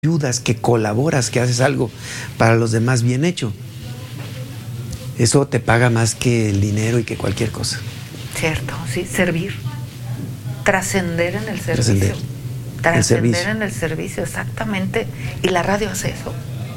ayudas, que colaboras, que haces algo para los demás bien hecho, eso te paga más que el dinero y que cualquier cosa. Cierto, sí, servir, trascender en el servicio. Trascender en el servicio, exactamente. Y la radio hace eso.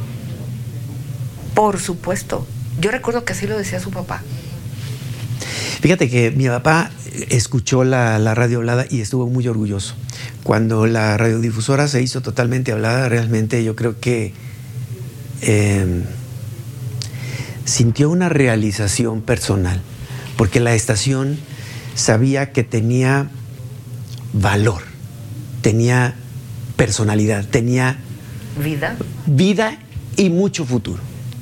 Por supuesto. Yo recuerdo que así lo decía su papá. Fíjate que mi papá escuchó la radio hablada y estuvo muy orgulloso. Cuando la radiodifusora se hizo totalmente hablada, realmente yo creo que sintió una realización personal, porque la estación sabía que tenía valor, tenía personalidad, tenía vida y mucho futuro.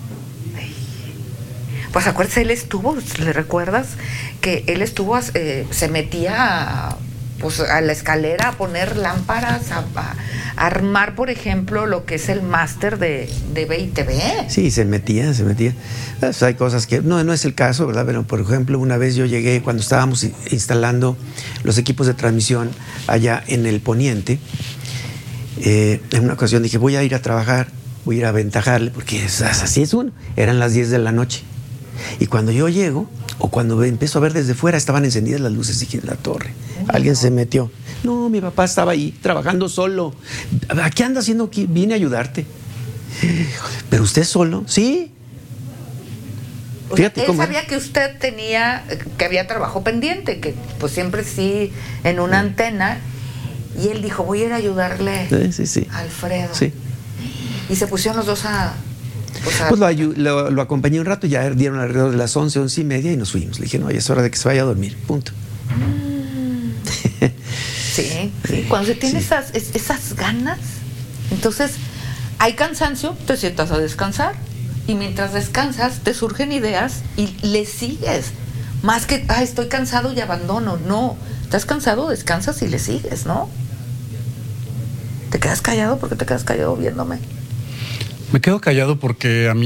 Pues acuérdate, él estuvo, ¿le recuerdas? Que él estuvo, se metía a la escalera a poner lámparas, a armar, por ejemplo, lo que es el máster de BITV. Sí, se metía. Pues hay cosas que no es el caso, ¿verdad? Pero, por ejemplo, una vez yo llegué, cuando estábamos instalando los equipos de transmisión allá en el Poniente, en una ocasión dije, voy a ir a trabajar, voy a ir a aventajarle, porque así es uno. Eran las 10 de la noche. Y cuando yo llego, o cuando empiezo a ver desde fuera, estaban encendidas las luces. Dije, la torre, alguien se metió. No, mi papá estaba ahí, trabajando solo. ¿Qué anda haciendo aquí? Vine a ayudarte. ¿Pero usted solo? Sí. Fíjate, él sabía que usted que había trabajo pendiente, que pues siempre sí, en una antena. Y él dijo, voy a ir a ayudarle a Alfredo. Sí. Y se pusieron los dos a... Pues lo acompañé un rato, ya dieron alrededor de las 11:30 y nos fuimos. Le dije, no, ya es hora de que se vaya a dormir, punto. Sí. Cuando se tiene esas ganas, entonces hay cansancio, te sientas a descansar. Y mientras descansas, te surgen ideas y le sigues. Más que, estoy cansado y abandono. No, estás cansado, descansas y le sigues, ¿no? ¿Te quedas callado? ¿Por qué te quedas callado viéndome? Me quedo callado porque a mí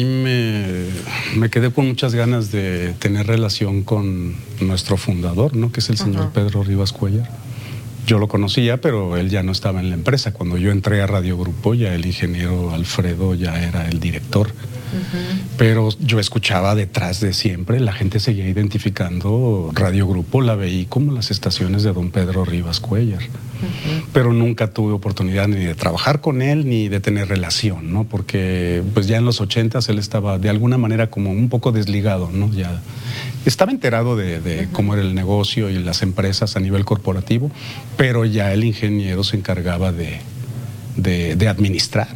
me quedé con muchas ganas de tener relación con nuestro fundador, ¿no? Que es el señor Pedro Rivas Cuéllar. Yo lo conocía, pero él ya no estaba en la empresa. Cuando yo entré a Radio Grupo, ya el ingeniero Alfredo ya era el director. Pero yo escuchaba detrás de siempre, la gente seguía identificando Radio Grupo, la veí como las estaciones de don Pedro Rivas Cuéllar. Pero nunca tuve oportunidad ni de trabajar con él ni de tener relación, ¿no? Porque pues ya en los 80s él estaba de alguna manera como un poco desligado, ¿no? Ya estaba enterado de cómo era el negocio y las empresas a nivel corporativo, pero ya el ingeniero se encargaba de administrar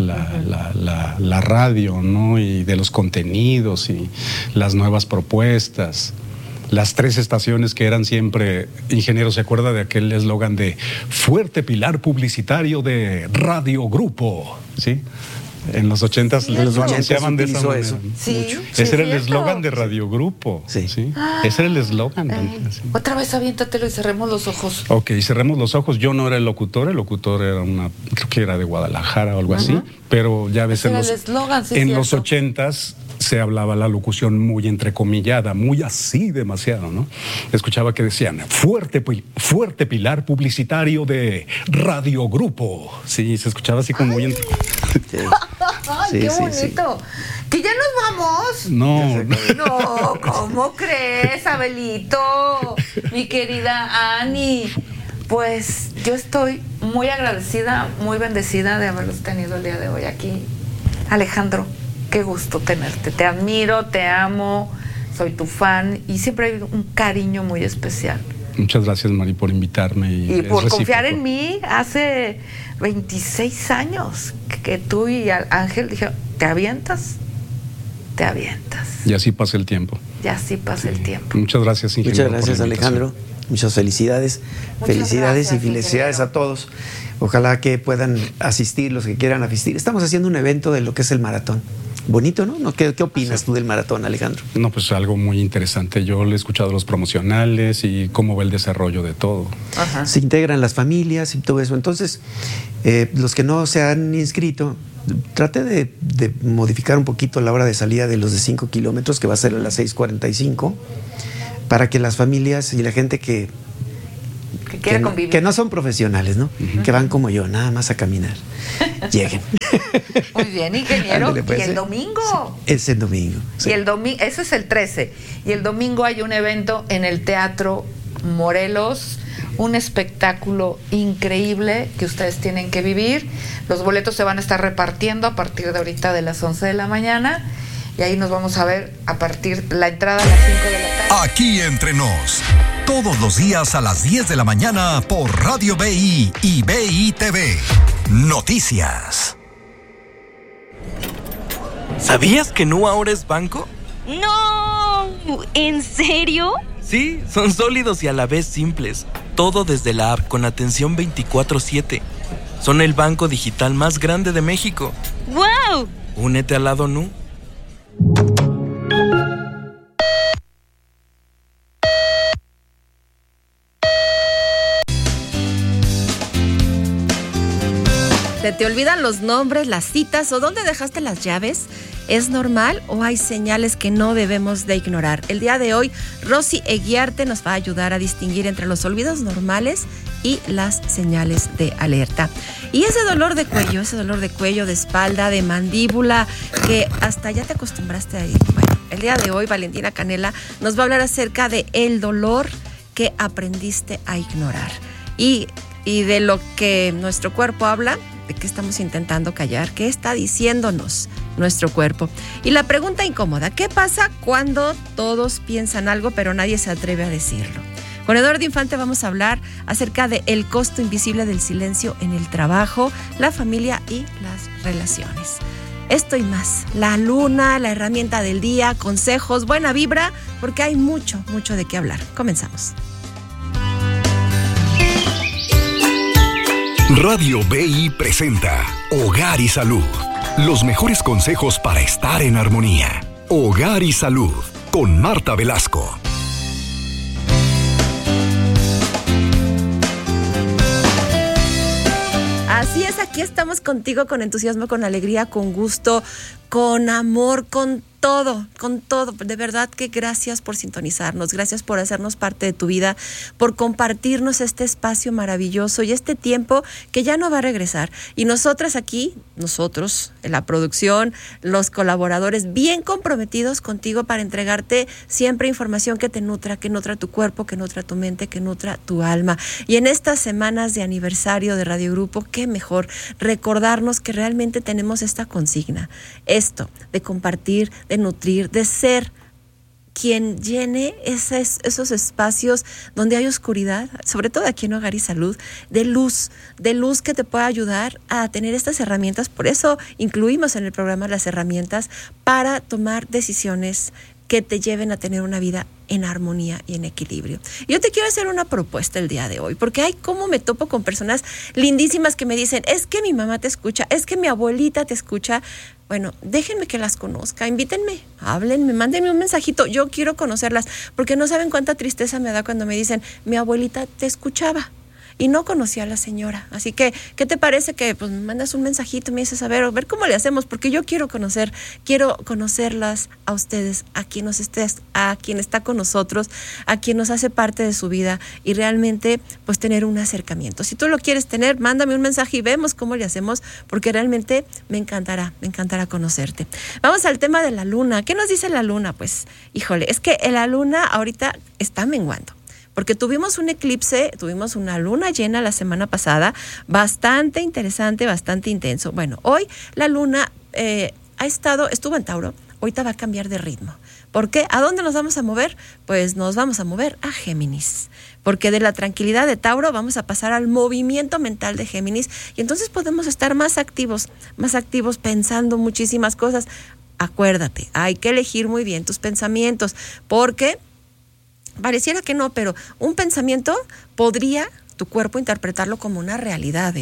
la radio, ¿no? Y de los contenidos y las nuevas propuestas. Las 3 estaciones que eran siempre, ingeniero, ¿se acuerda de aquel eslogan de fuerte pilar publicitario de Radio Grupo? ¿Sí? En los 80s lo anunciaban de esa manera. Eso. Sí, ese era el eslogan de Radio Grupo. Sí. Ese era el eslogan. Otra vez aviéntatelo y cerremos los ojos. Ok, cerremos los ojos. Yo no era el locutor era creo que era de Guadalajara o algo así, pero ya ves, en los 80s se hablaba la locución muy entrecomillada, muy así demasiado, ¿no? Escuchaba que decían, fuerte pilar publicitario de Radio Grupo. Sí, se escuchaba así como muy... ¡Ay, qué bonito! ¿Que ya nos vamos? No, ¿Cómo crees, Abelito? Mi querida Ani. Pues yo estoy muy agradecida, muy bendecida de haberlos tenido el día de hoy aquí. Alejandro, qué gusto tenerte. Te admiro, te amo, soy tu fan y siempre hay un cariño muy especial. Muchas gracias, Mari, por invitarme. Y por confiar en mí. Hace 26 años que tú y Ángel dijeron, ¿te avientas? Te avientas. Y así pasa el tiempo. El tiempo. Muchas gracias, ingeniero. Muchas gracias, Alejandro. Muchas felicidades. Felicidades y felicidades a todos. Ojalá que puedan asistir los que quieran asistir. Estamos haciendo un evento de lo que es el maratón. Bonito, ¿no? ¿Qué opinas tú del maratón, Alejandro? No, pues algo muy interesante. Yo le he escuchado los promocionales y cómo va el desarrollo de todo. Se integran las familias y todo eso. Entonces, los que no se han inscrito, trate de modificar un poquito la hora de salida de los de 5 kilómetros, que va a ser a las 6:45, para que las familias y la gente que quiere convivir. Que no son profesionales, ¿no? Que van como yo, nada más a caminar. Lleguen. Muy bien, ingeniero. Ándale, pues, y el domingo. Es el domingo. Sí. Y el domingo, ese es el 13. Y el domingo hay un evento en el Teatro Morelos, un espectáculo increíble que ustedes tienen que vivir. Los boletos se van a estar repartiendo a partir de ahorita de las 11 de la mañana. Y ahí nos vamos a ver a partir la entrada a las 5 de la tarde. Aquí entre nos, todos los días a las 10 de la mañana por Radio BI y BI TV. Noticias. ¿Sabías que Nu ahora es banco? ¡No! ¿En serio? Sí, son sólidos y a la vez simples. Todo desde la app con atención 24/7. Son el banco digital más grande de México. ¡Wow! Únete al lado Nu. ¿Se te olvidan los nombres, las citas o dónde dejaste las llaves? ¿Es normal o hay señales que no debemos de ignorar? El día de hoy, Rosy Eguiarte nos va a ayudar a distinguir entre los olvidos normales y las señales de alerta. Y ese dolor de cuello, de espalda, de mandíbula, que hasta ya te acostumbraste a ir. Bueno, el día de hoy, Valentina Canela nos va a hablar acerca de el dolor que aprendiste a ignorar. Y de lo que nuestro cuerpo habla, de qué estamos intentando callar, qué está diciéndonos nuestro cuerpo. Y la pregunta incómoda, ¿qué pasa cuando todos piensan algo pero nadie se atreve a decirlo? Con Eduardo Infante vamos a hablar acerca del costo invisible del silencio en el trabajo, la familia y las relaciones. Esto y más, la luna, la herramienta del día, consejos, buena vibra, porque hay mucho de qué hablar. Comenzamos. Radio BI presenta Hogar y Salud. Los mejores consejos para estar en armonía. Hogar y Salud, con Marta Velasco. Así es, aquí estamos contigo con entusiasmo, con alegría, con gusto, con amor, con todo. De verdad que gracias por sintonizarnos, gracias por hacernos parte de tu vida, por compartirnos este espacio maravilloso y este tiempo que ya no va a regresar. Y nosotros en la producción, los colaboradores bien comprometidos contigo para entregarte siempre información que te nutra, que nutra tu cuerpo, que nutra tu mente, que nutra tu alma. Y en estas semanas de aniversario de Radio Grupo, qué mejor recordarnos que realmente tenemos esta consigna, esto de compartir, de nutrir, de ser quien llene esos espacios donde hay oscuridad, sobre todo aquí en Hogar y Salud, de luz que te pueda ayudar a tener estas herramientas. Por eso incluimos en el programa las herramientas para tomar decisiones que te lleven a tener una vida en armonía y en equilibrio. Yo te quiero hacer una propuesta el día de hoy, porque hay como me topo con personas lindísimas que me dicen, es que mi mamá te escucha, es que mi abuelita te escucha. Bueno, déjenme que las conozca, invítenme, háblenme, mándenme un mensajito, yo quiero conocerlas, porque no saben cuánta tristeza me da cuando me dicen, mi abuelita te escuchaba y no conocía a la señora. Así que, ¿qué te parece que pues me mandas un mensajito y me dices, a ver cómo le hacemos? Porque yo quiero conocerlas a ustedes, a quien está con nosotros, a quien nos hace parte de su vida y realmente pues tener un acercamiento. Si tú lo quieres tener, mándame un mensaje y vemos cómo le hacemos, porque realmente me encantará conocerte. Vamos al tema de la luna. ¿Qué nos dice la luna? Pues, híjole, es que la luna ahorita está menguando, porque tuvimos un eclipse, tuvimos una luna llena la semana pasada, bastante intenso. Bueno, hoy la luna estuvo en Tauro, ahorita va a cambiar de ritmo. ¿Por qué? ¿A dónde nos vamos a mover? Pues nos vamos a mover a Géminis, porque de la tranquilidad de Tauro vamos a pasar al movimiento mental de Géminis y entonces podemos estar más activos pensando muchísimas cosas. Acuérdate, hay que elegir muy bien tus pensamientos, porque pareciera que no, pero un pensamiento podría tu cuerpo interpretarlo como una realidad,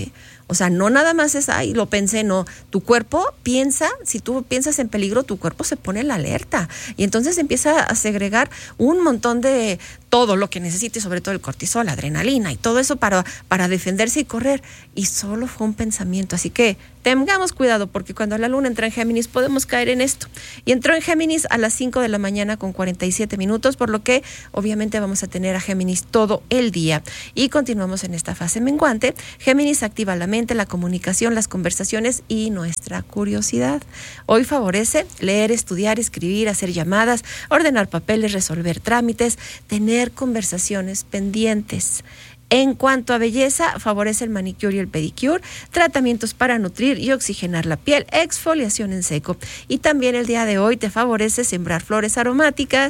O sea, no nada más es, ay, lo pensé, no. Tu cuerpo piensa, si tú piensas en peligro, tu cuerpo se pone en la alerta. Y entonces empieza a segregar un montón de todo lo que necesite, sobre todo el cortisol, la adrenalina y todo eso para defenderse y correr. Y solo fue un pensamiento. Así que tengamos cuidado, porque cuando la luna entra en Géminis podemos caer en esto. Y entró en Géminis a las 5 de la mañana con 47 minutos, por lo que obviamente vamos a tener a Géminis todo el día. Y continuamos en esta fase menguante. Géminis activa la mente, la comunicación, las conversaciones y nuestra curiosidad. Hoy favorece leer, estudiar, escribir, hacer llamadas, ordenar papeles, resolver trámites, tener conversaciones pendientes. En cuanto a belleza, favorece el manicure y el pedicure, tratamientos para nutrir y oxigenar la piel, exfoliación en seco. Y también el día de hoy te favorece sembrar flores aromáticas,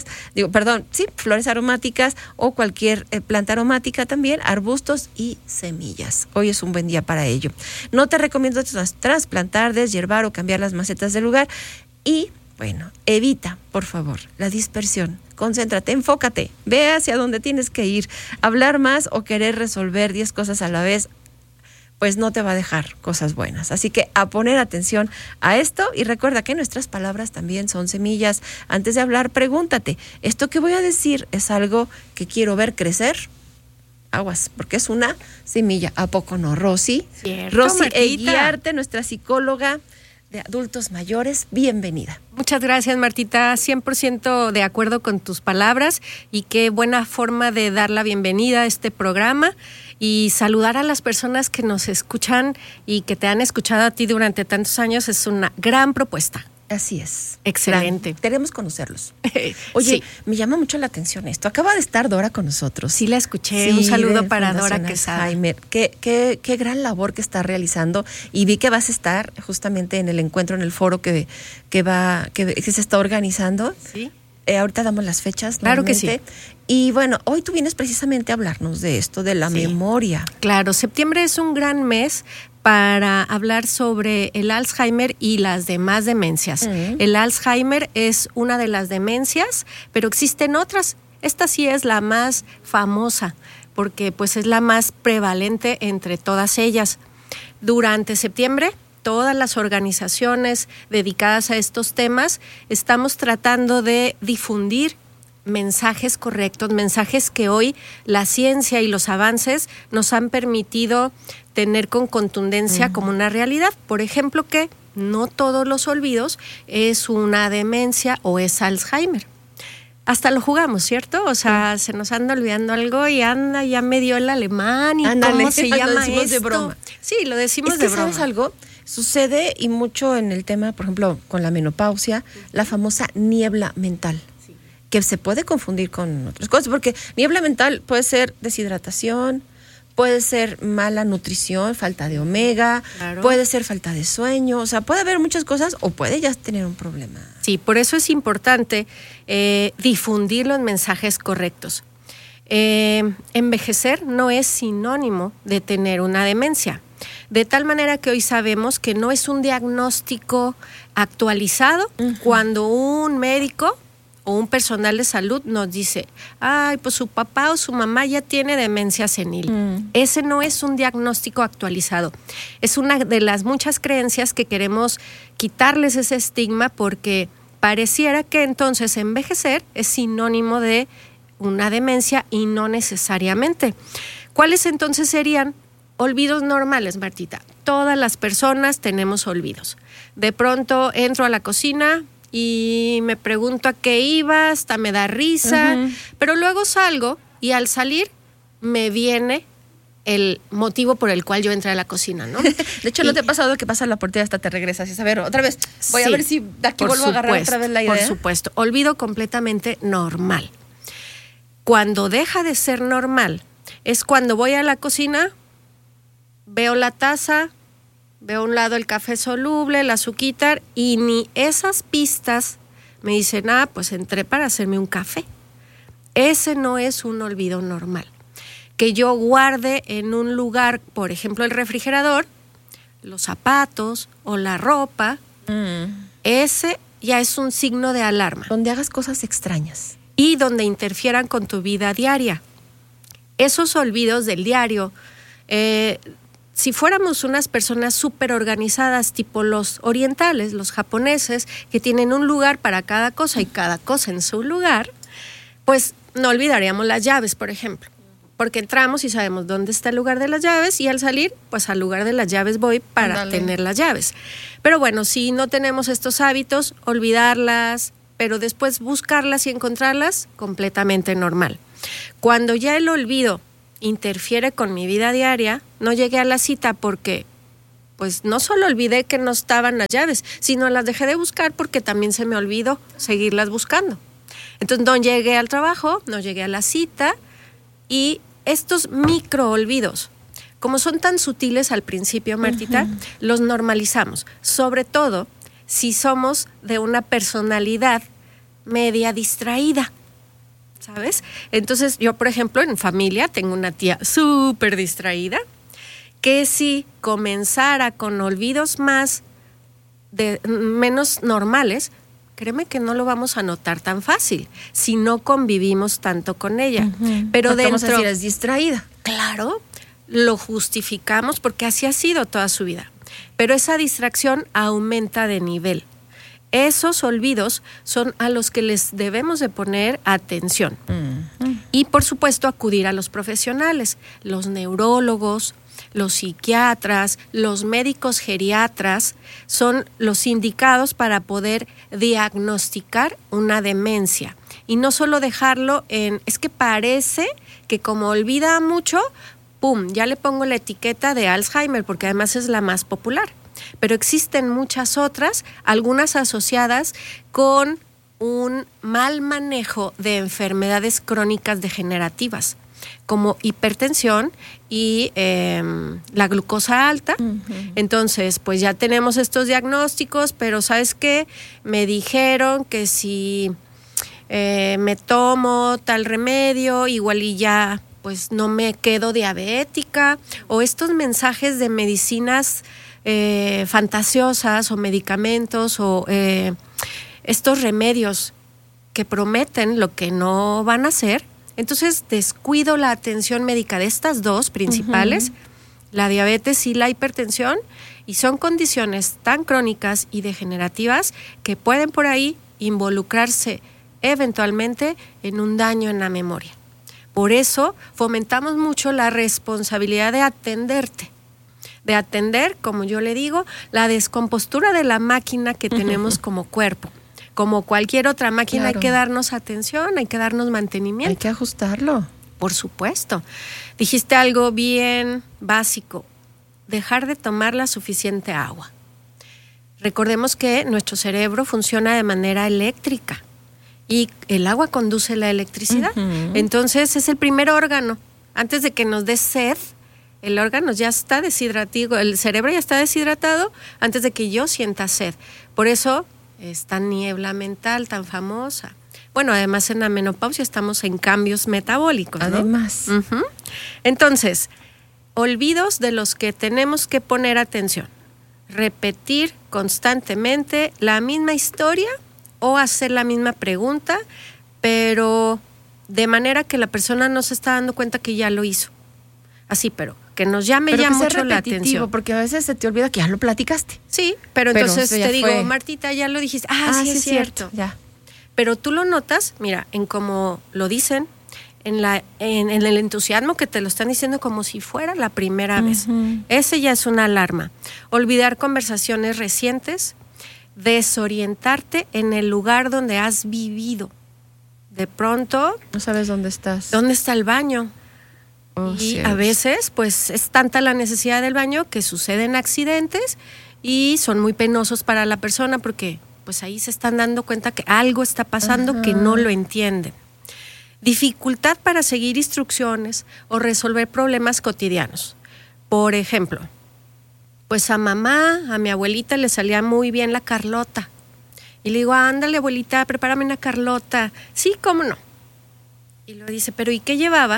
flores aromáticas o cualquier planta aromática también, arbustos y semillas. Hoy es un buen día para ello. No te recomiendo trasplantar, deshiervar o cambiar las macetas del lugar y bueno, evita, por favor, la dispersión. Concéntrate, enfócate, ve hacia dónde tienes que ir. Hablar más o querer resolver 10 cosas a la vez, pues no te va a dejar cosas buenas. Así que a poner atención a esto y recuerda que nuestras palabras también son semillas. Antes de hablar, pregúntate, ¿esto que voy a decir es algo que quiero ver crecer? Aguas, porque es una semilla. ¿A poco no, Rosy? Cierto, Rosy Martita. Eguiarte, nuestra psicóloga de adultos mayores, bienvenida. Muchas gracias, Martita, 100% de acuerdo con tus palabras y qué buena forma de dar la bienvenida a este programa y saludar a las personas que nos escuchan y que te han escuchado a ti durante tantos años es una gran propuesta. Así es. Excelente. Queremos conocerlos. Oye, Sí. me llama mucho la atención esto. Acaba de estar Dora con nosotros. Sí, la escuché. Sí, Un saludo de para Fundación Dora Quesada. Alzheimer. Qué gran labor que está realizando. Y vi que vas a estar justamente en el encuentro, en el foro que se está organizando. Sí. Ahorita damos las fechas. Claro que sí. nuevamente. Y bueno, hoy tú vienes precisamente a hablarnos de esto, de la memoria. Claro, septiembre es un gran mes para hablar sobre el Alzheimer y las demás demencias. El Alzheimer es una de las demencias, pero existen otras. Esta sí es la más famosa, porque pues es la más prevalente entre todas ellas. Durante septiembre, todas las organizaciones dedicadas a estos temas estamos tratando de difundir mensajes correctos, mensajes que hoy la ciencia y los avances nos han permitido tener con contundencia como una realidad. Por ejemplo, que no todos los olvidos es una demencia o es Alzheimer. Hasta lo jugamos, ¿cierto? O sea, se nos anda olvidando algo y anda, ya me dio el alemán y Ándale, cómo se lo llama decimos esto. de broma. Sí, lo decimos Es de que, broma. ¿sabes algo? Sucede y mucho en el tema, por ejemplo, con la menopausia, la famosa niebla mental, que se puede confundir con otras cosas, porque niebla mental puede ser deshidratación, puede ser mala nutrición, falta de omega, Claro. puede ser falta de sueño, o sea, puede haber muchas cosas o puede ya tener un problema. Sí, por eso es importante difundir los mensajes correctos. Envejecer no es sinónimo de tener una demencia. De tal manera que hoy sabemos que no es un diagnóstico actualizado cuando un médico o un personal de salud nos dice, ay, pues su papá o su mamá ya tiene demencia senil. Ese no es un diagnóstico actualizado. Es una de las muchas creencias que queremos quitarles ese estigma porque pareciera que entonces envejecer es sinónimo de una demencia y no necesariamente. ¿Cuáles entonces serían olvidos normales, Martita? Todas las personas tenemos olvidos. De pronto entro a la cocina y me pregunto a qué iba, hasta me da risa, pero luego salgo y al salir me viene el motivo por el cual yo entré a la cocina, ¿no? De hecho, ¿no te ha pasado que pasas la puerta y hasta te regresas y dices, a ver, otra vez, voy a Sí, ver si de aquí por vuelvo a agarrar supuesto, otra vez la idea? Por supuesto, olvido completamente normal. Cuando deja de ser normal es cuando voy a la cocina, veo la taza, veo a un lado el café soluble, el azuquitar, y ni esas pistas me dicen, pues entré para hacerme un café. Ese no es un olvido normal. Que yo guarde en un lugar, por ejemplo, el refrigerador, los zapatos o la ropa, ese ya es un signo de alarma. Donde hagas cosas extrañas. Y donde interfieran con tu vida diaria. Esos olvidos del diario si fuéramos unas personas súper organizadas, tipo los orientales, los japoneses, que tienen un lugar para cada cosa y cada cosa en su lugar, pues no olvidaríamos las llaves, por ejemplo. Porque entramos y sabemos dónde está el lugar de las llaves y al salir, pues al lugar de las llaves voy para tener las llaves. Pero bueno, si no tenemos estos hábitos, olvidarlas, pero después buscarlas y encontrarlas, completamente normal. Cuando ya el olvido interfiere con mi vida diaria, no llegué a la cita porque pues no solo olvidé que no estaban las llaves, sino las dejé de buscar porque también se me olvidó seguirlas buscando. Entonces no llegué al trabajo, no llegué a la cita y estos micro olvidos, como son tan sutiles al principio, Martita, los normalizamos, sobre todo si somos de una personalidad media distraída. ¿Sabes? Entonces, yo, por ejemplo, en familia tengo una tía súper distraída que si comenzara con olvidos menos normales, créeme que no lo vamos a notar tan fácil si no convivimos tanto con ella. Pero porque dentro, vamos a decir, es distraída. Claro, lo justificamos porque así ha sido toda su vida. Pero esa distracción aumenta de nivel. Esos olvidos son a los que les debemos de poner atención. Y, por supuesto, acudir a los profesionales, los neurólogos, los psiquiatras, los médicos geriatras, son los indicados para poder diagnosticar una demencia. Y no solo dejarlo es que parece que como olvida mucho, ¡pum!, ya le pongo la etiqueta de Alzheimer, porque además es la más popular. Pero existen muchas otras, algunas asociadas con un mal manejo de enfermedades crónicas degenerativas, como hipertensión y la glucosa alta. Entonces, pues ya tenemos estos diagnósticos, pero ¿sabes qué? Me dijeron que si me tomo tal remedio, igual y ya pues no me quedo diabética, o estos mensajes de medicinas fantasiosas o medicamentos o estos remedios que prometen lo que no van a hacer. Entonces descuido la atención médica de estas dos principales, la diabetes y la hipertensión, y son condiciones tan crónicas y degenerativas que pueden por ahí involucrarse eventualmente en un daño en la memoria. Por eso fomentamos mucho la responsabilidad de atenderte. De atender, como yo le digo, la descompostura de la máquina que tenemos como cuerpo. Como cualquier otra máquina, claro, hay que darnos atención, hay que darnos mantenimiento. Hay que ajustarlo. Por supuesto. Dijiste algo bien básico, dejar de tomar la suficiente agua. Recordemos que nuestro cerebro funciona de manera eléctrica y el agua conduce la electricidad. Entonces es el primer órgano. Antes de que nos dé sed, el órgano ya está deshidratado, el cerebro ya está deshidratado antes de que yo sienta sed. Por eso esta niebla mental tan famosa. Bueno, además en la menopausia estamos en cambios metabólicos, ¿no? Además. Entonces, olvidos de los que tenemos que poner atención. Repetir constantemente la misma historia o hacer la misma pregunta, pero de manera que la persona no se está dando cuenta que ya lo hizo. Así, pero que nos llame ya mucho la atención. Porque a veces se te olvida que ya lo platicaste. Sí, pero entonces te digo, Martita, ya lo dijiste. Sí es cierto. Ya. Pero tú lo notas, mira, en cómo lo dicen, en el entusiasmo que te lo están diciendo como si fuera la primera vez. Ese ya es una alarma. Olvidar conversaciones recientes, desorientarte en el lugar donde has vivido. De pronto... No sabes dónde estás. ¿Dónde está el baño? Y a veces, pues, es tanta la necesidad del baño que suceden accidentes y son muy penosos para la persona porque, pues, ahí se están dando cuenta que algo está pasando que no lo entienden. Dificultad para seguir instrucciones o resolver problemas cotidianos. Por ejemplo, pues a mi abuelita le salía muy bien la Carlota. Y le digo, ándale, abuelita, prepárame una Carlota. Sí, cómo no. Y lo dice, pero ¿y qué llevaba?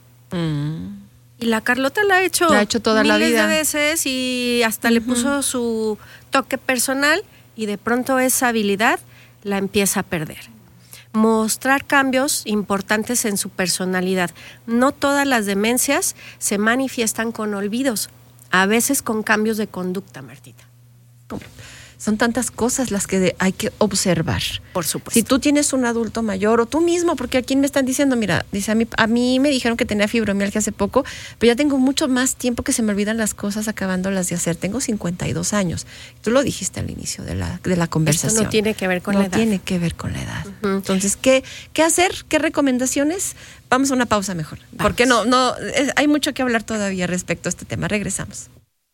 Y la Carlota la ha hecho toda la vida. Miles de veces y hasta le puso su toque personal y de pronto esa habilidad la empieza a perder. Mostrar cambios importantes en su personalidad. No todas las demencias se manifiestan con olvidos. a veces con cambios de conducta, Martita. Son tantas cosas las que hay que observar. Por supuesto. Si tú tienes un adulto mayor o tú mismo, porque aquí me están diciendo, mira, dice a mí me dijeron que tenía fibromialgia hace poco, pero ya tengo mucho más tiempo que se me olvidan las cosas acabándolas de hacer. Tengo 52 años. Tú lo dijiste al inicio de la conversación. Esto no tiene que ver con la edad. No tiene que ver con la edad. Entonces, ¿qué hacer? ¿Qué recomendaciones? Vamos a una pausa mejor. Vamos. Porque hay mucho que hablar todavía respecto a este tema. Regresamos.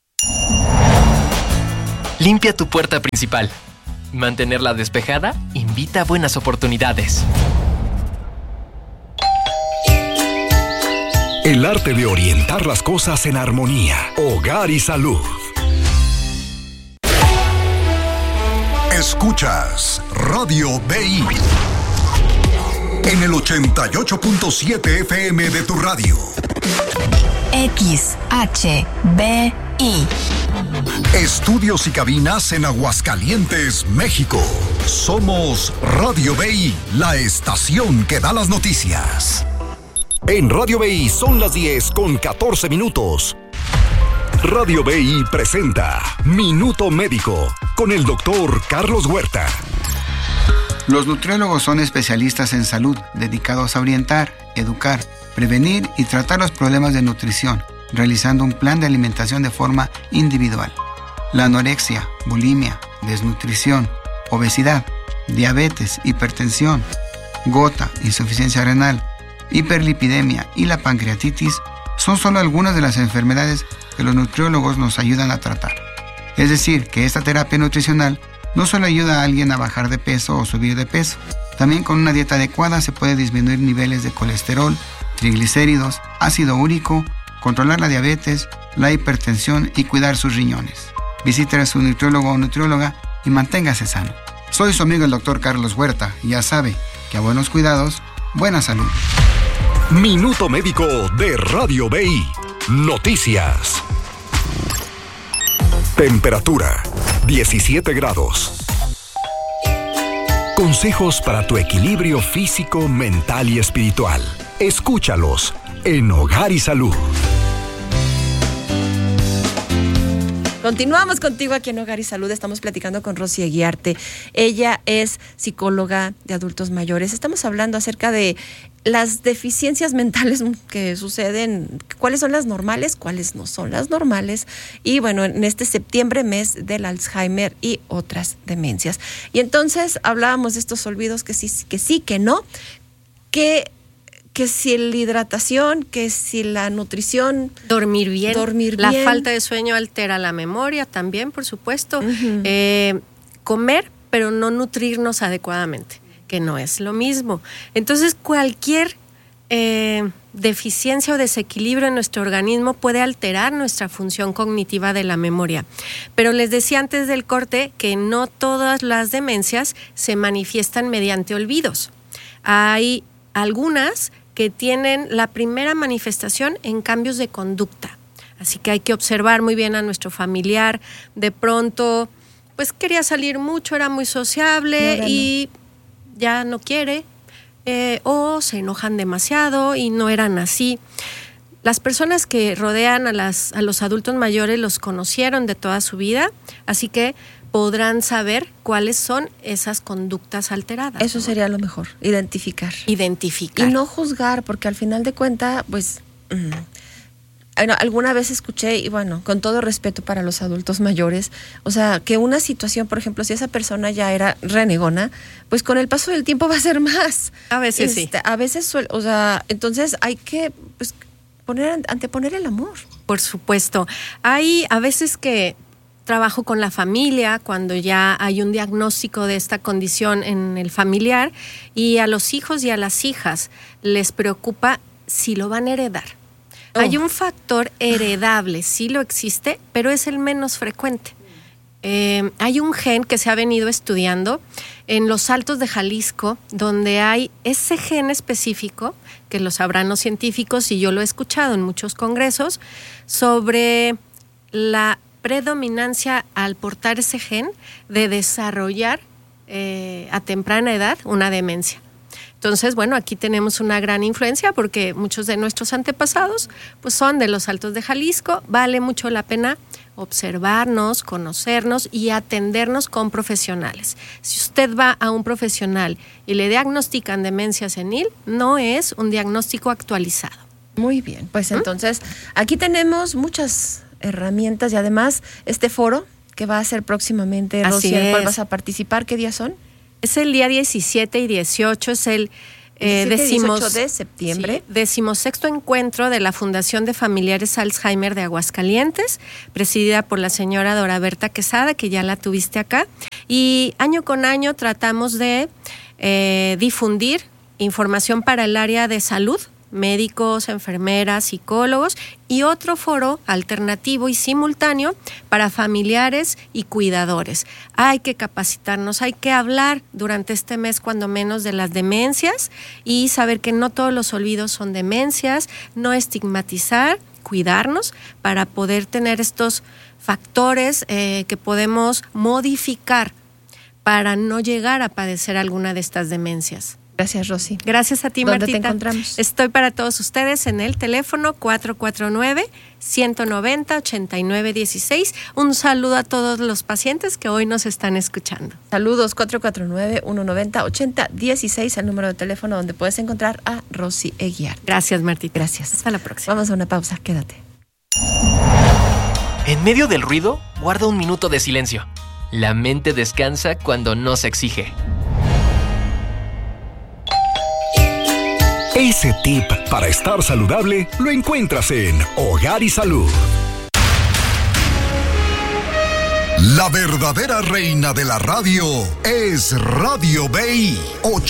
Limpia tu puerta principal. Mantenerla despejada invita a buenas oportunidades. El arte de orientar las cosas en armonía. Hogar y salud. Escuchas Radio BI en el 88.7 FM de tu radio. XHBI. Estudios y cabinas en Aguascalientes, México. Somos Radio BI, la estación que da las noticias. En Radio BI son las 10:14. Radio BI presenta Minuto Médico con el doctor Carlos Huerta. Los nutriólogos son especialistas en salud, dedicados a orientar, educar, prevenir y tratar los problemas de nutrición, realizando un plan de alimentación de forma individual. La anorexia, bulimia, desnutrición, obesidad, diabetes, hipertensión, gota, insuficiencia renal, hiperlipidemia y la pancreatitis son solo algunas de las enfermedades que los nutriólogos nos ayudan a tratar. Es decir, que esta terapia nutricional no solo ayuda a alguien a bajar de peso o subir de peso, también con una dieta adecuada se puede disminuir niveles de colesterol, triglicéridos, ácido úrico, controlar la diabetes, la hipertensión y cuidar sus riñones. Visite a su nutriólogo o nutrióloga y manténgase sano. Soy su amigo el doctor Carlos Huerta y ya sabe que a buenos cuidados, buena salud. Minuto Médico de Radio BI. Noticias. Temperatura 17 grados. Consejos para tu equilibrio físico, mental y espiritual. Escúchalos en Hogar y Salud. Continuamos contigo aquí en Hogar y Salud. Estamos platicando con Rosy Eguiarte. Ella es psicóloga de adultos mayores. Estamos hablando acerca de las deficiencias mentales que suceden, cuáles son las normales, cuáles no son las normales. Y bueno, en este septiembre, mes del Alzheimer y otras demencias. Y entonces hablábamos de estos olvidos que sí, que no, que si la hidratación, que si la nutrición, dormir bien. La falta de sueño altera la memoria también, por supuesto. Comer, pero no nutrirnos adecuadamente, que no es lo mismo. Entonces, cualquier deficiencia o desequilibrio en nuestro organismo puede alterar nuestra función cognitiva de la memoria. Pero les decía antes del corte que no todas las demencias se manifiestan mediante olvidos. Hay algunas que tienen la primera manifestación en cambios de conducta. Así que hay que observar muy bien a nuestro familiar. De pronto, pues quería salir mucho, era muy sociable y ya no quiere, o se enojan demasiado y no eran así. Las personas que rodean a los adultos mayores los conocieron de toda su vida, así que podrán saber cuáles son esas conductas alteradas. Eso sería lo mejor, identificar. Y no juzgar, porque al final de cuentas, pues, alguna vez escuché, y bueno, con todo respeto para los adultos mayores, o sea, que una situación, por ejemplo, si esa persona ya era renegona, pues con el paso del tiempo va a ser más. A veces sí. A veces, o sea, entonces hay que, pues, anteponer el amor. Por supuesto. Hay a veces que trabajo con la familia cuando ya hay un diagnóstico de esta condición en el familiar y a los hijos y a las hijas les preocupa si lo van a heredar. Hay un factor heredable, sí lo existe, pero es el menos frecuente. Hay un gen que se ha venido estudiando en los Altos de Jalisco, donde hay ese gen específico, que lo sabrán los científicos y yo lo he escuchado en muchos congresos, sobre la predominancia al portar ese gen de desarrollar a temprana edad una demencia. Entonces, bueno, aquí tenemos una gran influencia porque muchos de nuestros antepasados pues son de los Altos de Jalisco. Vale mucho la pena observarnos, conocernos y atendernos con profesionales. Si usted va a un profesional y le diagnostican demencia senil, no es un diagnóstico actualizado. Muy bien, pues entonces aquí tenemos muchas herramientas y además este foro que va a ser próximamente, Rosy, en el cual vas a participar. ¿Qué días son? Es el día 17 y 18, es el 18 de septiembre. Sí, 16º encuentro de la Fundación de Familiares Alzheimer de Aguascalientes, presidida por la señora Dora Berta Quesada, que ya la tuviste acá. Y año con año tratamos de difundir información para el área de salud, médicos, enfermeras, psicólogos, y otro foro alternativo y simultáneo para familiares y cuidadores. Hay que capacitarnos, hay que hablar durante este mes cuando menos de las demencias y saber que no todos los olvidos son demencias, no estigmatizar, cuidarnos para poder tener estos factores que podemos modificar para no llegar a padecer alguna de estas demencias. Gracias, Rosy. Gracias a ti, Martita. ¿Dónde te encontramos? Estoy para todos ustedes en el teléfono 449-190-8916. Un saludo a todos los pacientes que hoy nos están escuchando. Saludos, 449-190-8016, el número de teléfono donde puedes encontrar a Rosy Eguiar. Gracias, Martita. Gracias. Hasta la próxima. Vamos a una pausa, quédate. En medio del ruido, guarda un minuto de silencio. La mente descansa cuando no se exige. Ese tip para estar saludable lo encuentras en Hogar y Salud. La verdadera reina de la radio es Radio BI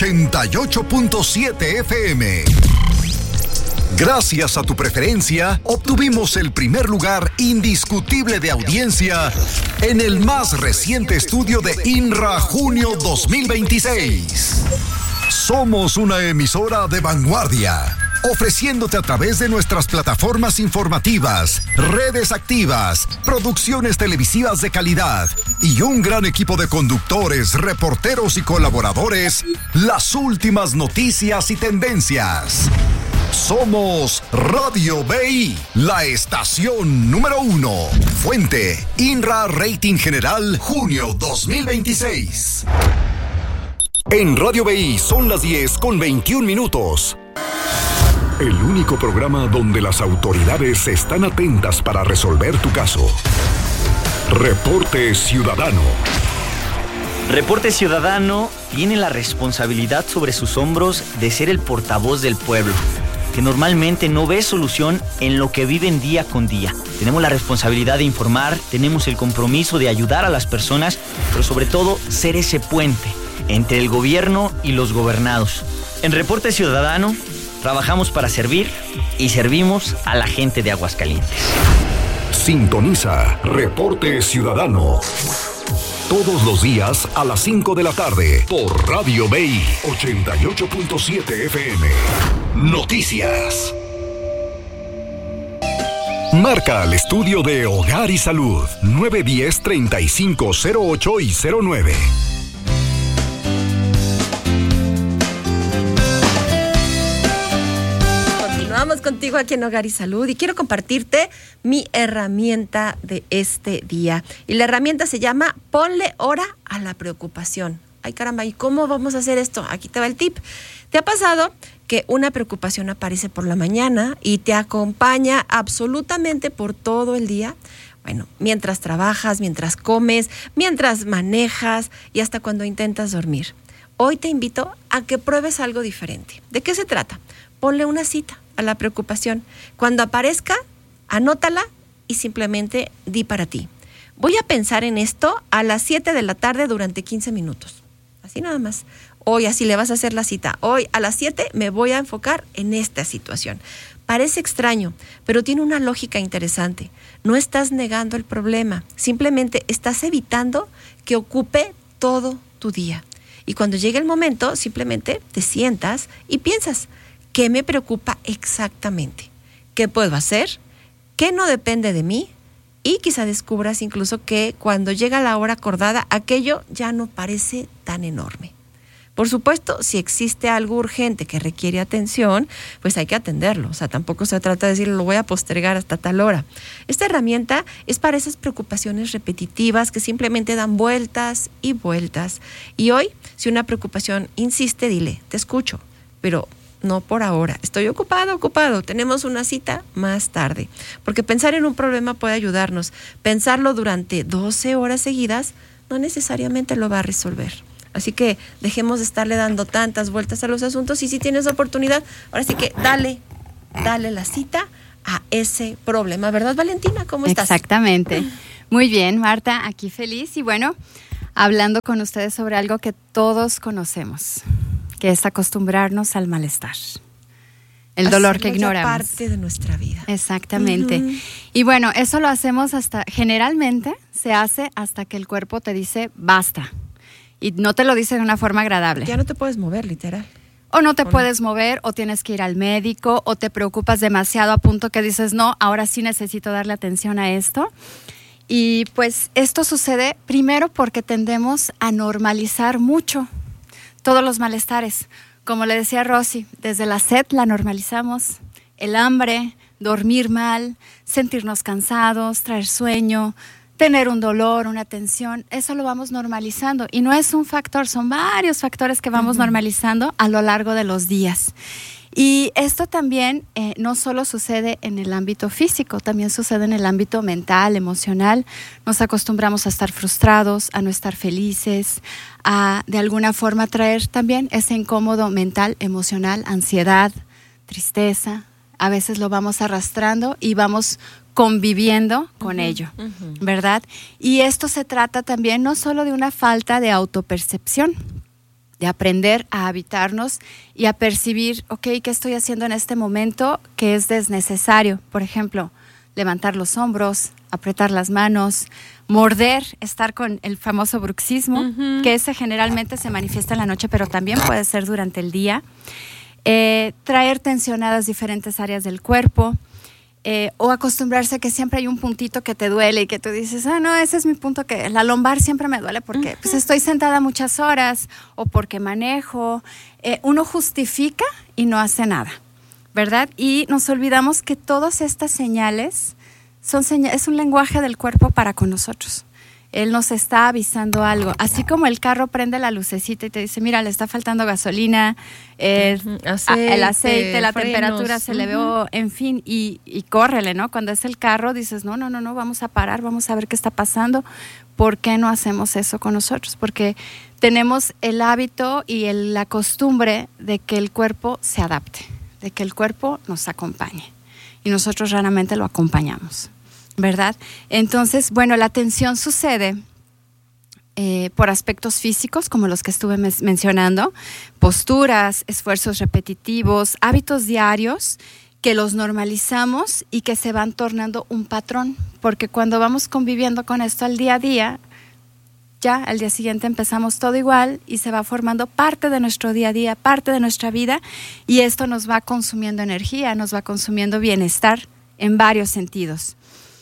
88.7 FM. Gracias a tu preferencia, obtuvimos el primer lugar indiscutible de audiencia en el más reciente estudio de INRA Junio 2026. Somos una emisora de vanguardia, ofreciéndote a través de nuestras plataformas informativas, redes activas, producciones televisivas de calidad y un gran equipo de conductores, reporteros y colaboradores, las últimas noticias y tendencias. Somos Radio BI, la estación número 1. Fuente, INRA Rating General, junio 2026. En Radio BI son las 10:21. El único programa donde las autoridades están atentas para resolver tu caso. Reporte Ciudadano. Reporte Ciudadano tiene la responsabilidad sobre sus hombros de ser el portavoz del pueblo, que normalmente no ve solución en lo que viven día con día. Tenemos la responsabilidad de informar, tenemos el compromiso de ayudar a las personas, pero sobre todo ser ese puente entre el gobierno y los gobernados. En Reporte Ciudadano trabajamos para servir y servimos a la gente de Aguascalientes. Sintoniza Reporte Ciudadano todos los días a las 5 de la tarde por Radio BI 88.7 FM. Noticias. Marca al estudio de Hogar y Salud 910-3508 y 09. Vamos contigo aquí en Hogar y Salud y quiero compartirte mi herramienta de este día. Y la herramienta se llama Ponle hora a la preocupación. Ay, caramba, ¿y cómo vamos a hacer esto? Aquí te va el tip. ¿Te ha pasado que una preocupación aparece por la mañana y te acompaña absolutamente por todo el día? Bueno, mientras trabajas, mientras comes, mientras manejas y hasta cuando intentas dormir. Hoy te invito a que pruebes algo diferente. ¿De qué se trata? Ponle una cita a la preocupación. Cuando aparezca, anótala y simplemente di para ti: voy a pensar en esto a las 7 de la tarde durante 15 minutos. Así nada más. Hoy así le vas a hacer la cita. Hoy a las 7 me voy a enfocar en esta situación. Parece extraño, pero tiene una lógica interesante. No estás negando el problema, simplemente estás evitando que ocupe todo tu día. Y cuando llegue el momento, simplemente te sientas y piensas: ¿qué me preocupa exactamente? ¿Qué puedo hacer? ¿Qué no depende de mí? Y quizá descubras incluso que cuando llega la hora acordada, aquello ya no parece tan enorme. Por supuesto, si existe algo urgente que requiere atención, pues hay que atenderlo. O sea, tampoco se trata de decir, lo voy a postergar hasta tal hora. Esta herramienta es para esas preocupaciones repetitivas que simplemente dan vueltas y vueltas. Y hoy, si una preocupación insiste, dile, te escucho, pero no por ahora. Estoy ocupado. Tenemos una cita más tarde. Porque pensar en un problema puede ayudarnos. Pensarlo durante 12 horas seguidas no necesariamente lo va a resolver. Así que dejemos de estarle dando tantas vueltas a los asuntos y si tienes oportunidad, ahora sí que dale la cita a ese problema. ¿Verdad, Valentina? ¿Cómo estás? Exactamente. Muy bien, Marta, aquí feliz y bueno, hablando con ustedes sobre algo que todos conocemos, que es acostumbrarnos al malestar. El dolor que ignoramos. Parte de nuestra vida. Exactamente. Y bueno, eso lo hacemos generalmente se hace hasta que el cuerpo te dice basta. Y no te lo dice de una forma agradable. Ya no te puedes mover, literal. O no te puedes mover, o tienes que ir al médico, o te preocupas demasiado a punto que dices, no, ahora sí necesito darle atención a esto. Y pues esto sucede primero porque tendemos a normalizar mucho todos los malestares. Como le decía Rosy, desde la sed la normalizamos, el hambre, dormir mal, sentirnos cansados, traer sueño, tener un dolor, una tensión, eso lo vamos normalizando. Y no es un factor, son varios factores que vamos normalizando a lo largo de los días. Y esto también no solo sucede en el ámbito físico, también sucede en el ámbito mental, emocional. Nos acostumbramos a estar frustrados, a no estar felices, a de alguna forma traer también ese incómodo mental, emocional, ansiedad, tristeza. A veces lo vamos arrastrando y vamos conviviendo con ello, ¿verdad? Y esto se trata también no solo de una falta de autopercepción, de aprender a habitarnos y a percibir, ok, ¿qué estoy haciendo en este momento que es desnecesario? Por ejemplo, levantar los hombros, apretar las manos, morder, estar con el famoso bruxismo, que ese generalmente se manifiesta en la noche, pero también puede ser durante el día. Traer tensionadas diferentes áreas del cuerpo, o acostumbrarse a que siempre hay un puntito que te duele y que tú dices, no, ese es mi punto, que la lumbar siempre me duele porque pues estoy sentada muchas horas o porque manejo. Uno justifica y no hace nada, ¿verdad? Y nos olvidamos que todas estas señales es un lenguaje del cuerpo para con nosotros. Él nos está avisando algo. Así como el carro prende la lucecita y te dice, mira, le está faltando gasolina, el aceite, la frenos, temperatura se le ve, en fin, y córrele, ¿no? Cuando es el carro dices, no, vamos a parar, vamos a ver qué está pasando. ¿Por qué no hacemos eso con nosotros? Porque tenemos el hábito y la costumbre de que el cuerpo se adapte, de que el cuerpo nos acompañe. Y nosotros raramente lo acompañamos, ¿verdad? Entonces, bueno, la tensión sucede por aspectos físicos, como los que estuve mencionando, posturas, esfuerzos repetitivos, hábitos diarios que los normalizamos y que se van tornando un patrón, porque cuando vamos conviviendo con esto al día a día, ya al día siguiente empezamos todo igual y se va formando parte de nuestro día a día, parte de nuestra vida, y esto nos va consumiendo energía, nos va consumiendo bienestar en varios sentidos.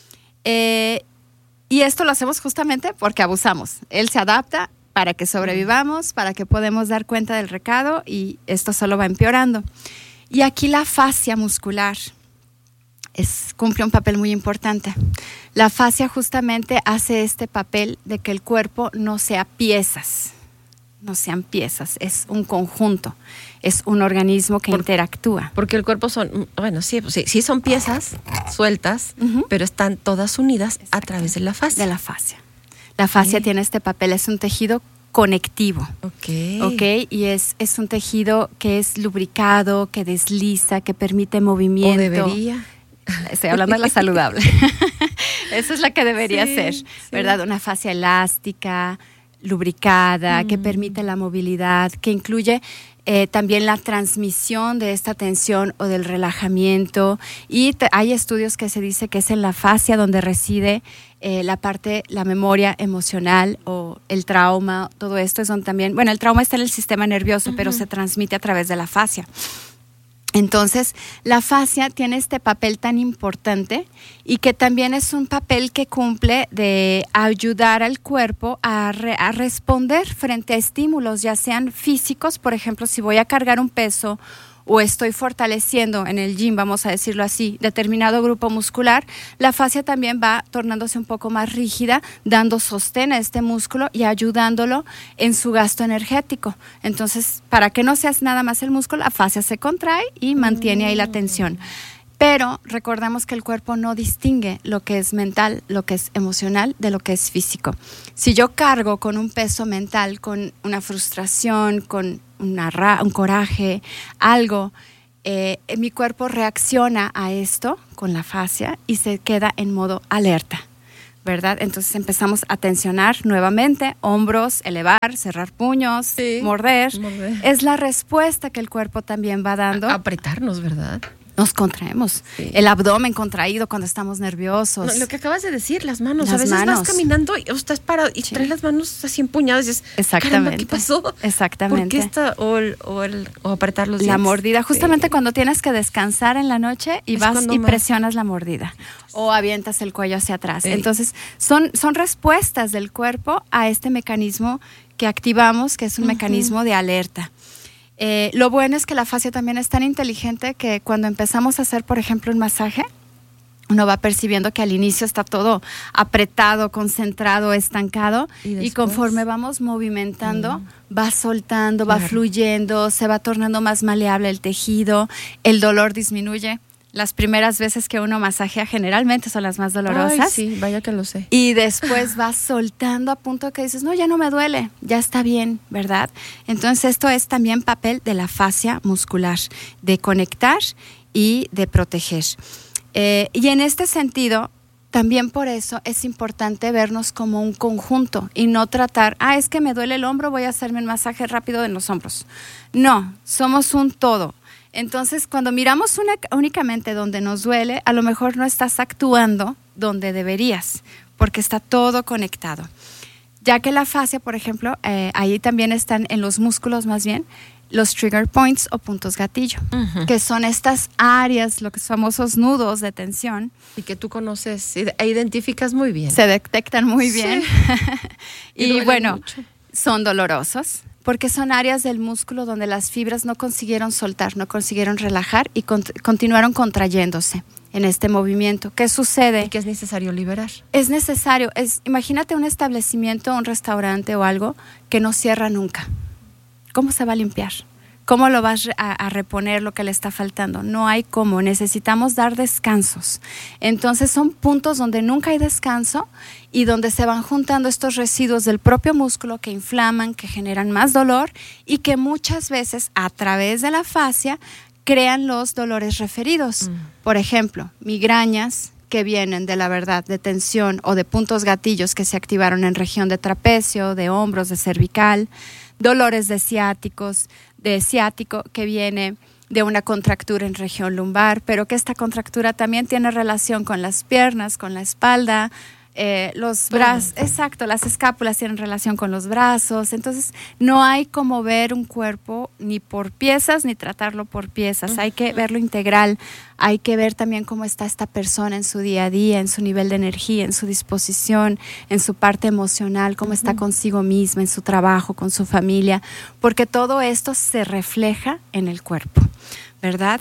Y esto lo hacemos justamente porque abusamos. Él se adapta para que sobrevivamos, para que podamos dar cuenta del recado, y esto solo va empeorando. Y aquí la fascia muscular cumple un papel muy importante. La fascia justamente hace este papel de que el cuerpo no sea piezas, no sean piezas, es un conjunto, es un organismo que interactúa. Porque el cuerpo sí son piezas sueltas, pero están todas unidas a través de la fascia. De la fascia. La fascia tiene este papel, es un tejido conectivo. Okay. Y es un tejido que es lubricado, que desliza, que permite movimiento. O debería. Estoy hablando de la saludable. Eso es la que debería ser, ¿verdad? Una fascia elástica, lubricada, que permite la movilidad, que incluye también la transmisión de esta tensión o del relajamiento. Y hay estudios que se dice que es en la fascia donde reside la memoria emocional o el trauma. Todo esto es donde también, el trauma está en el sistema nervioso, pero se transmite a través de la fascia. Entonces, la fascia tiene este papel tan importante y que también es un papel que cumple de ayudar al cuerpo a responder frente a estímulos, ya sean físicos, por ejemplo, si voy a cargar un peso o estoy fortaleciendo en el gym, vamos a decirlo así, determinado grupo muscular, la fascia también va tornándose un poco más rígida, dando sostén a este músculo y ayudándolo en su gasto energético. Entonces, para que no sea nada más el músculo, la fascia se contrae y mantiene ahí la tensión. Pero recordamos que el cuerpo no distingue lo que es mental, lo que es emocional, de lo que es físico. Si yo cargo con un peso mental, con una frustración, con un coraje, algo, mi cuerpo reacciona a esto con la fascia y se queda en modo alerta, ¿verdad? Entonces empezamos a tensionar nuevamente, hombros, elevar, cerrar puños, sí, morder. Es la respuesta que el cuerpo también va dando. Apretarnos, ¿verdad? Nos contraemos. Sí. El abdomen contraído cuando estamos nerviosos. No, lo que acabas de decir, las manos. A veces vas caminando y estás parado y traes las manos así empuñadas y dices, exactamente. Caramba, ¿qué pasó? Exactamente. ¿Por qué está? O apretar los dientes. La mordida. Justamente cuando tienes que descansar en la noche y vas y presionas la mordida. O avientas el cuello hacia atrás. Sí. Entonces, son respuestas del cuerpo a este mecanismo que activamos, que es un mecanismo de alerta. Lo bueno es que la fascia también es tan inteligente que cuando empezamos a hacer, por ejemplo, un masaje, uno va percibiendo que al inicio está todo apretado, concentrado, estancado, y conforme vamos movimentando, va soltando, va fluyendo, se va tornando más maleable el tejido, el dolor disminuye. Las primeras veces que uno masajea generalmente son las más dolorosas. Ay, sí, vaya que lo sé. Y después va soltando a punto que dices, no, ya no me duele, ya está bien, ¿verdad? Entonces esto es también papel de la fascia muscular, de conectar y de proteger. Y en este sentido, también por eso es importante vernos como un conjunto y no tratar, es que me duele el hombro, voy a hacerme un masaje rápido en los hombros. No, somos un todo. Entonces, cuando miramos únicamente donde nos duele, a lo mejor no estás actuando donde deberías, porque está todo conectado. Ya que la fascia, por ejemplo, ahí también están en los músculos más bien, los trigger points o puntos gatillo, que son estas áreas, los famosos nudos de tensión. Y que tú conoces e identificas muy bien. Se detectan muy bien. Sí. Y bueno, mucho. Son dolorosos. Porque son áreas del músculo donde las fibras no consiguieron soltar, no consiguieron relajar y continuaron contrayéndose en este movimiento. ¿Qué sucede? Y que es necesario liberar. Es necesario. Imagínate un establecimiento, un restaurante o algo que no cierra nunca. ¿Cómo se va a limpiar? ¿Cómo lo vas a reponer lo que le está faltando? No hay cómo, necesitamos dar descansos. Entonces son puntos donde nunca hay descanso y donde se van juntando estos residuos del propio músculo que inflaman, que generan más dolor y que muchas veces a través de la fascia crean los dolores referidos. Por ejemplo, migrañas que vienen de la verdad, de tensión o de puntos gatillos que se activaron en región de trapecio, de hombros, de cervical, dolores de ciático que viene de una contractura en región lumbar, pero que esta contractura también tiene relación con las piernas, con la espalda, los brazos, exacto, las escápulas tienen relación con los brazos. Entonces no hay como ver un cuerpo ni por piezas ni tratarlo por piezas, hay que verlo integral, hay que ver también cómo está esta persona en su día a día, en su nivel de energía, en su disposición, en su parte emocional, cómo está consigo misma, en su trabajo, con su familia, porque todo esto se refleja en el cuerpo, ¿verdad?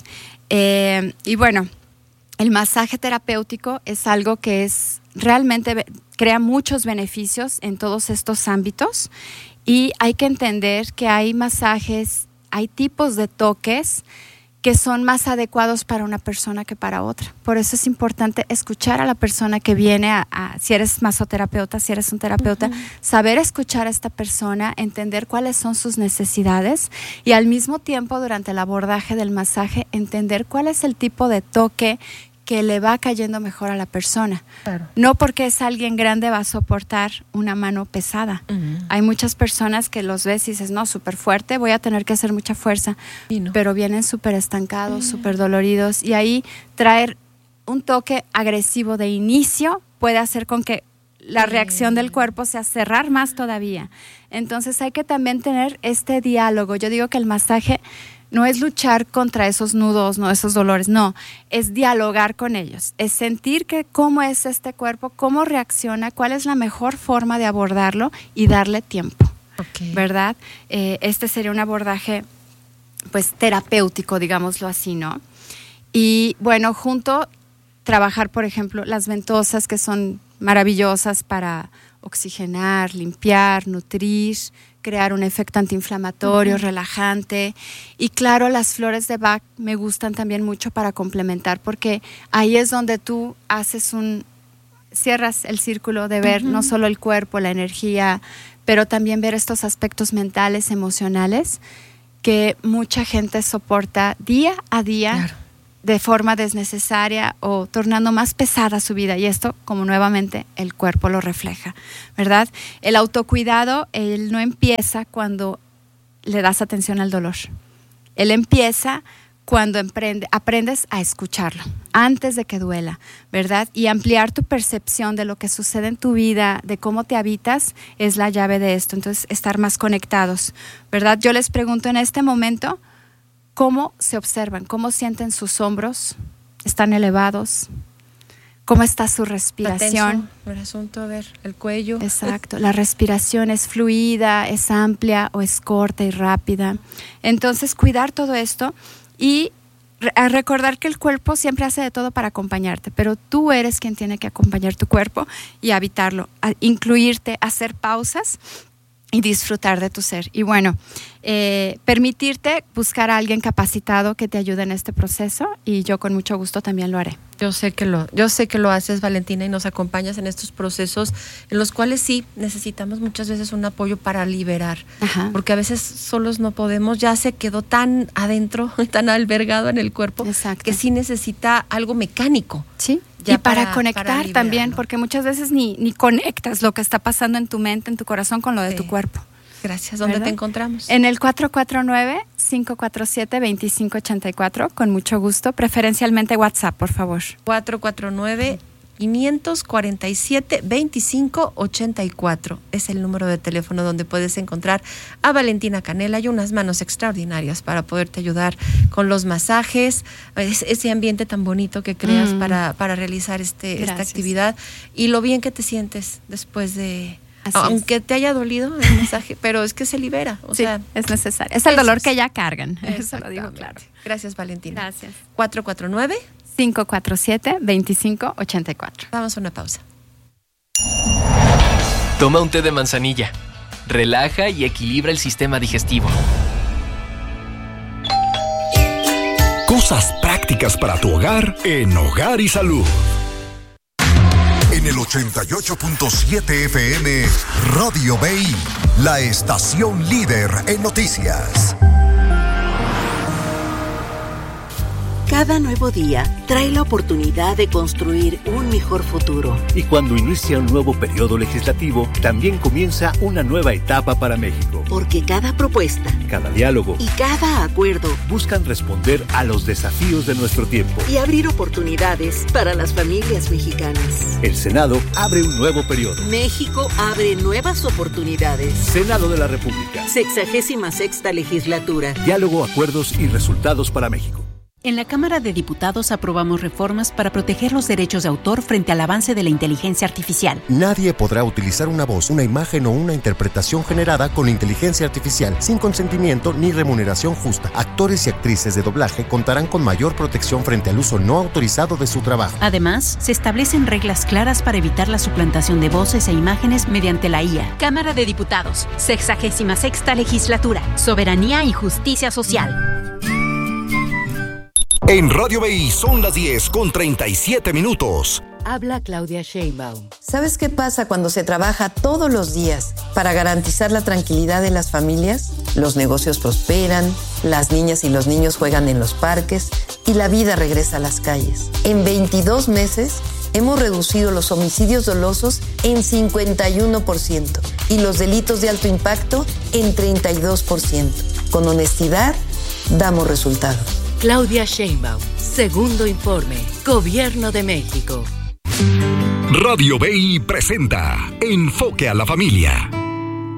Y bueno, el masaje terapéutico es algo que realmente crea muchos beneficios en todos estos ámbitos y hay que entender que hay masajes, hay tipos de toques que son más adecuados para una persona que para otra. Por eso es importante escuchar a la persona que viene si eres masoterapeuta, si eres un terapeuta, saber escuchar a esta persona, entender cuáles son sus necesidades y al mismo tiempo durante el abordaje del masaje entender cuál es el tipo de toque que le va cayendo mejor a la persona. Claro. No porque es alguien grande va a soportar una mano pesada. Hay muchas personas que los ves y dices, no, súper fuerte, voy a tener que hacer mucha fuerza, pero vienen súper estancados, súper doloridos, y ahí traer un toque agresivo de inicio puede hacer con que la reacción del cuerpo sea cerrar más todavía. Entonces hay que también tener este diálogo. Yo digo que el masaje no es luchar contra esos nudos, no esos dolores, no, es dialogar con ellos, es sentir que cómo es este cuerpo, cómo reacciona, cuál es la mejor forma de abordarlo y darle tiempo, ¿verdad? Este sería un abordaje pues terapéutico, digámoslo así, ¿no? Y bueno, junto trabajar, por ejemplo, las ventosas, que son maravillosas para oxigenar, limpiar, nutrir, crear un efecto antiinflamatorio, relajante. Y claro, las flores de Bach me gustan también mucho para complementar, porque ahí es donde tú cierras el círculo de ver no solo el cuerpo, la energía, pero también ver estos aspectos mentales, emocionales, que mucha gente soporta día a día de forma desnecesaria o tornando más pesada su vida. Y esto, como nuevamente, el cuerpo lo refleja, ¿verdad? El autocuidado, él no empieza cuando le das atención al dolor. Él empieza cuando aprendes a escucharlo, antes de que duela, ¿verdad? Y ampliar tu percepción de lo que sucede en tu vida, de cómo te habitas, es la llave de esto. Entonces, estar más conectados, ¿verdad? Yo les pregunto en este momento, ¿cómo se observan? ¿Cómo sienten sus hombros? ¿Están elevados? ¿Cómo está su respiración? El asunto, a ver, el cuello. Exacto, la respiración es fluida, es amplia o es corta y rápida. Entonces, cuidar todo esto y recordar que el cuerpo siempre hace de todo para acompañarte, pero tú eres quien tiene que acompañar tu cuerpo y habitarlo, incluirte, hacer pausas y disfrutar de tu ser. Y bueno, permitirte buscar a alguien capacitado que te ayude en este proceso, y yo con mucho gusto también lo haré. Yo sé que lo haces, Valentina, y nos acompañas en estos procesos en los cuales sí necesitamos muchas veces un apoyo para liberar, porque a veces solos no podemos, ya se quedó tan adentro, tan albergado en el cuerpo, que sí necesita algo mecánico. Sí. Y para conectar también, porque muchas veces ni conectas lo que está pasando en tu mente, en tu corazón, con lo de tu cuerpo. Gracias. ¿Dónde te encontramos? En el 449-547-2584, con mucho gusto. Preferencialmente WhatsApp, por favor. 449-547-2584. Es el número de teléfono donde puedes encontrar a Valentina Canela. Hay unas manos extraordinarias para poderte ayudar con los masajes, ese ambiente tan bonito que creas para realizar esta actividad, y lo bien que te sientes después de... Aunque te haya dolido el masaje, pero es que se libera. O sea, es necesario. Es el dolor que ya cargan. Eso lo digo claro. Gracias, Valentina. Gracias. 449-547-2584. Vamos a una pausa. Toma un té de manzanilla. Relaja y equilibra el sistema digestivo. Cosas prácticas para tu hogar en Hogar y Salud. En el 88.7 FM, Radio BI, la estación líder en noticias. Cada nuevo día trae la oportunidad de construir un mejor futuro. Y cuando inicia un nuevo periodo legislativo, también comienza una nueva etapa para México. Porque cada propuesta, cada diálogo y cada acuerdo buscan responder a los desafíos de nuestro tiempo y abrir oportunidades para las familias mexicanas. El Senado abre un nuevo periodo. México abre nuevas oportunidades. Senado de la República. 66ª legislatura. Diálogo, acuerdos y resultados para México. En la Cámara de Diputados aprobamos reformas para proteger los derechos de autor frente al avance de la inteligencia artificial. Nadie podrá utilizar una voz, una imagen o una interpretación generada con inteligencia artificial sin consentimiento ni remuneración justa. Actores y actrices de doblaje contarán con mayor protección frente al uso no autorizado de su trabajo. Además, se establecen reglas claras para evitar la suplantación de voces e imágenes mediante la IA. Cámara de Diputados, 66ª legislatura, soberanía y justicia social. En Radio BI son las 10:37. Habla Claudia Sheinbaum. ¿Sabes qué pasa cuando se trabaja todos los días para garantizar la tranquilidad de las familias? Los negocios prosperan, las niñas y los niños juegan en los parques y la vida regresa a las calles. En 22 meses hemos reducido los homicidios dolosos en 51% y los delitos de alto impacto en 32%. Con honestidad, damos resultados. Claudia Sheinbaum, segundo informe, Gobierno de México. Radio BI presenta Enfoque a la Familia.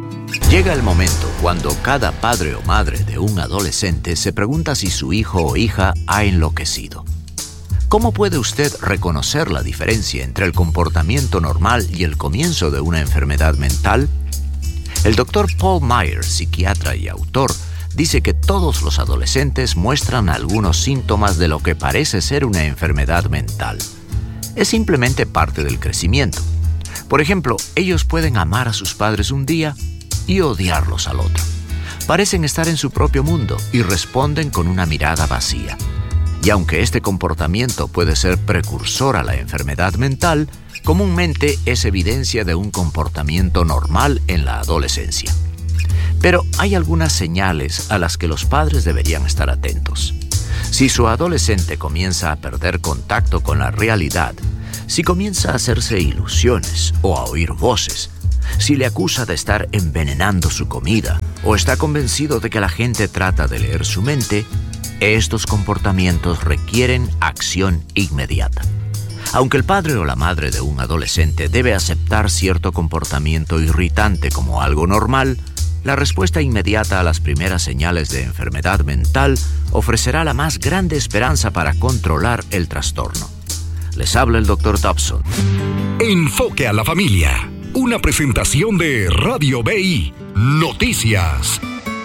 Llega el momento cuando cada padre o madre de un adolescente se pregunta si su hijo o hija ha enloquecido. ¿Cómo puede usted reconocer la diferencia entre el comportamiento normal y el comienzo de una enfermedad mental? El doctor Paul Myers, psiquiatra y autor, dice que todos los adolescentes muestran algunos síntomas de lo que parece ser una enfermedad mental. Es simplemente parte del crecimiento. Por ejemplo, ellos pueden amar a sus padres un día y odiarlos al otro. Parecen estar en su propio mundo y responden con una mirada vacía. Y aunque este comportamiento puede ser precursor a la enfermedad mental, comúnmente es evidencia de un comportamiento normal en la adolescencia. Pero hay algunas señales a las que los padres deberían estar atentos. Si su adolescente comienza a perder contacto con la realidad, si comienza a hacerse ilusiones o a oír voces, si le acusa de estar envenenando su comida o está convencido de que la gente trata de leer su mente, estos comportamientos requieren acción inmediata. Aunque el padre o la madre de un adolescente debe aceptar cierto comportamiento irritante como algo normal, la respuesta inmediata a las primeras señales de enfermedad mental ofrecerá la más grande esperanza para controlar el trastorno. Les habla el Dr. Dobson. Enfoque a la familia. Una presentación de Radio BI Noticias.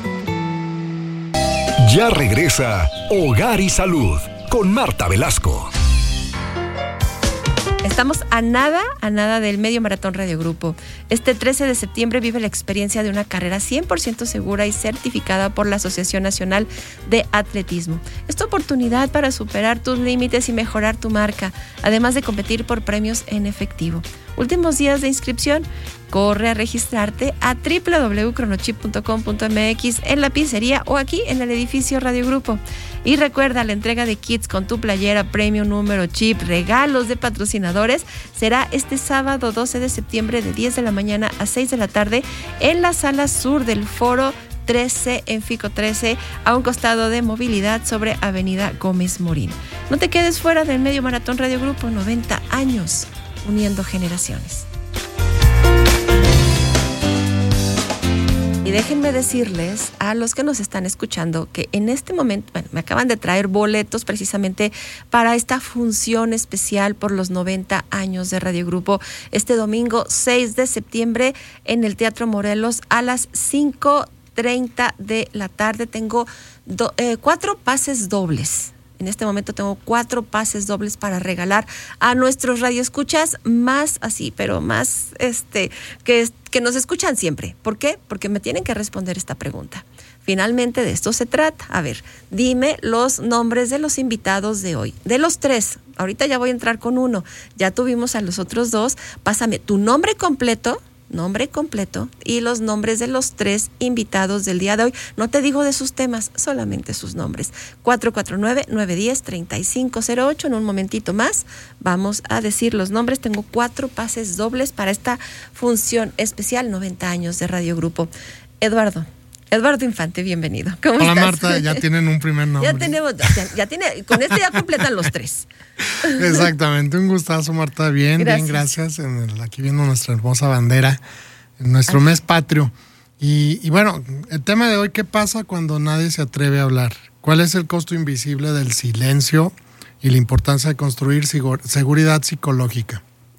Ya regresa Hogar y Salud con Marta Velasco. Estamos a nada del Medio Maratón Radio Grupo. Este 13 de septiembre vive la experiencia de una carrera 100% segura y certificada por la Asociación Nacional de Atletismo. Es tu oportunidad para superar tus límites y mejorar tu marca, además de competir por premios en efectivo. Últimos días de inscripción. Corre a registrarte a www.cronochip.com.mx en la pizzería o aquí en el edificio Radio Grupo. Y recuerda, la entrega de kits con tu playera Premium número Chip, regalos de patrocinadores, será este sábado 12 de septiembre de 10 de la mañana a 6 de la tarde en la sala sur del Foro 13 en Fico 13, a un costado de Movilidad sobre Avenida Gómez Morín. No te quedes fuera del Medio Maratón Radio Grupo, 90 años uniendo generaciones. Y déjenme decirles a los que nos están escuchando que en este momento, me acaban de traer boletos precisamente para esta función especial por los 90 años de Radio Grupo, este domingo 6 de septiembre en el Teatro Morelos a las 5:30 de la tarde. Tengo 4 pases dobles. En este momento tengo 4 pases dobles para regalar a nuestros radioescuchas más así, pero más que nos escuchan siempre. ¿Por qué? Porque me tienen que responder esta pregunta. Finalmente de esto se trata. A ver, dime los nombres de los invitados de hoy. De los 3, ahorita ya voy a entrar con 1. Ya tuvimos a los otros 2. Pásame tu nombre completo y los nombres de los 3 invitados del día de hoy. No te digo de sus temas, solamente sus nombres. 449-910-3508. En un momentito más vamos a decir los nombres. Tengo 4 pases dobles para esta función especial 90 años de Radio Grupo. Eduardo Infante, bienvenido. ¿Cómo estás? Hola Marta, ya tienen un primer nombre. Con este ya completan los 3. Exactamente, un gustazo Marta, bien, gracias. Aquí viendo nuestra hermosa bandera, en nuestro mes patrio. Y bueno, el tema de hoy, ¿qué pasa cuando nadie se atreve a hablar? ¿Cuál es el costo invisible del silencio y la importancia de construir seguridad psicológica?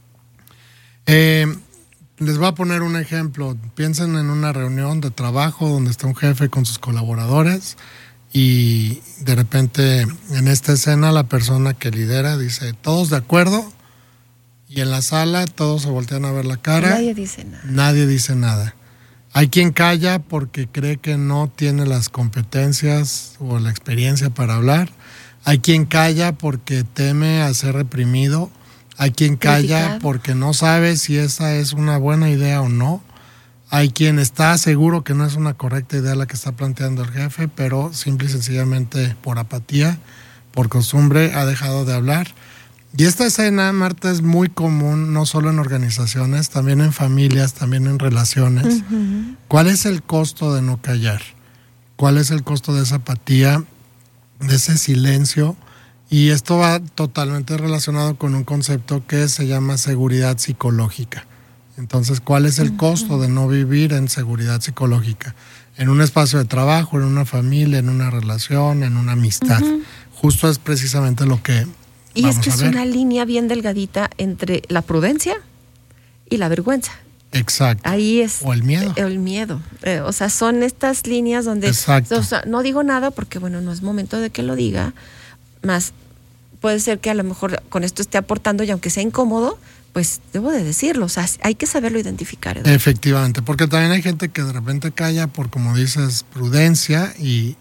Les voy a poner un ejemplo. Piensen en una reunión de trabajo donde está un jefe con sus colaboradores y de repente en esta escena la persona que lidera dice, todos de acuerdo, y en la sala todos se voltean a ver la cara. Nadie dice nada. Hay quien calla porque cree que no tiene las competencias o la experiencia para hablar. Hay quien calla porque teme a ser reprimido. Hay quien calla porque no sabe si esa es una buena idea o no. Hay quien está seguro que no es una correcta idea la que está planteando el jefe, pero simple y sencillamente por apatía, por costumbre, ha dejado de hablar. Y esta escena, Marta, es muy común, no solo en organizaciones, también en familias, también en relaciones. Uh-huh. ¿Cuál es el costo de no callar? ¿Cuál es el costo de esa apatía, de ese silencio? Y esto va totalmente relacionado con un concepto que se llama seguridad psicológica. Entonces, ¿cuál es el costo de no vivir en seguridad psicológica? En un espacio de trabajo, en una familia, en una relación, en una amistad. Justo es precisamente lo que y vamos es que a es ver. una línea bien delgadita entre la prudencia y la vergüenza. Exacto. Ahí es. O el miedo. El miedo. O sea, son estas líneas donde... Exacto. O sea, no digo nada porque, bueno, no es momento de que lo diga. Más puede ser que a lo mejor con esto esté aportando y aunque sea incómodo, pues debo de decirlo. O sea, hay que saberlo identificar. Eduardo. Efectivamente, porque también hay gente que de repente calla por, como dices, prudencia. Y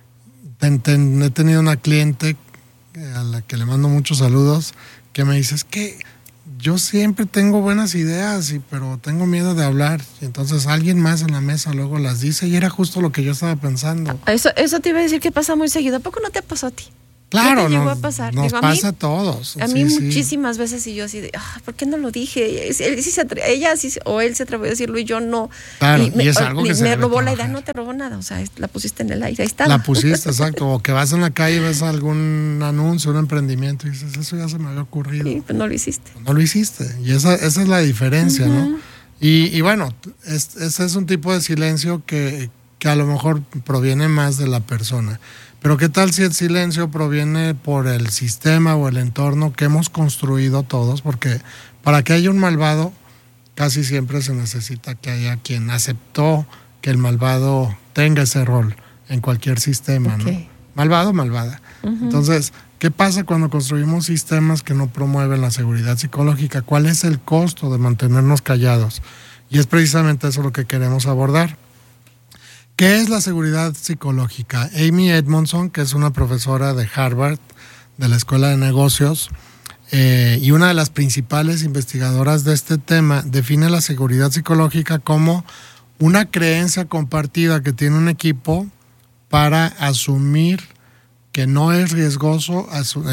he tenido una cliente a la que le mando muchos saludos que me dice, es que yo siempre tengo buenas ideas, pero tengo miedo de hablar. Y entonces alguien más en la mesa luego las dice y era justo lo que yo estaba pensando. Eso te iba a decir que pasa muy seguido. ¿A poco no te pasó a ti? Claro, ¿Qué te llegó a pasar? Nos Digo, pasa a todos. A mí muchísimas veces y yo así de, ¿por qué no lo dije? Ella sí o él se atrevió a decirlo y yo no. Claro, y es algo que se me robó debe la idea, trabajar. no te robó nada, o sea, la pusiste en el aire, ahí está. La pusiste, exacto. O que vas en la calle y ves algún anuncio, un emprendimiento y dices, eso ya se me había ocurrido. Sí, pues no lo hiciste. No lo hiciste. Y esa es la diferencia, ¿no? Y bueno, ese es un tipo de silencio que a lo mejor proviene más de la persona. Pero ¿qué tal si el silencio proviene por el sistema o el entorno que hemos construido todos? Porque para que haya un malvado, casi siempre se necesita que haya quien aceptó que el malvado tenga ese rol en cualquier sistema, ¿no? Malvado, malvada. Entonces, ¿qué pasa cuando construimos sistemas que no promueven la seguridad psicológica? ¿Cuál es el costo de mantenernos callados? Y es precisamente eso lo que queremos abordar. ¿Qué es la seguridad psicológica? Amy Edmondson, que es una profesora de Harvard, de la Escuela de Negocios, y una de las principales investigadoras de este tema, define la seguridad psicológica como una creencia compartida que tiene un equipo para asumir que no es riesgoso